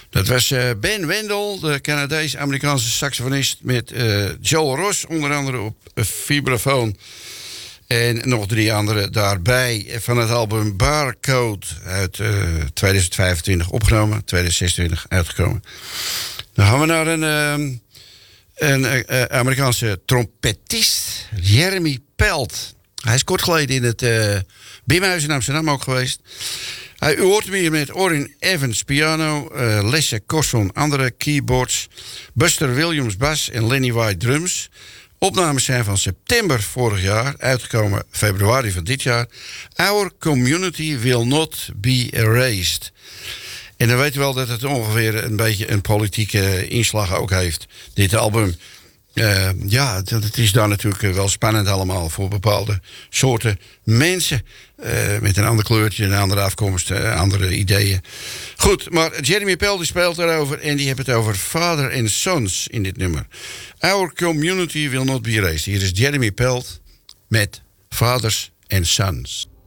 Dat was Ben Wendell, de Canadees-Amerikaanse saxofonist, met Joel Ross onder andere op vibrafoon. En nog 3 anderen daarbij van het album Barcode uit 2025 opgenomen, 2026 uitgekomen. Dan gaan we naar een Amerikaanse trompetist, Jeremy Pelt. Hij is kort geleden in het Bimhuis in Amsterdam ook geweest. U hoort hem hier met Orrin Evans piano, Lesse Corson andere keyboards, Buster Williams bas en Lenny White drums. Opnames zijn van september vorig jaar, uitgekomen februari van dit jaar. Our Community Will Not Be Erased. En dan weet u wel dat het ongeveer een beetje een politieke inslag ook heeft, dit album. Het is daar natuurlijk wel spannend allemaal voor bepaalde soorten mensen. Met een ander kleurtje, een andere afkomst, andere ideeën. Goed, maar Jeremy Pelt die speelt daarover en die heeft het over Father and Sons in dit nummer. Our Community Will Not Be Erased. Hier is Jeremy Pelt met Fathers and Sons.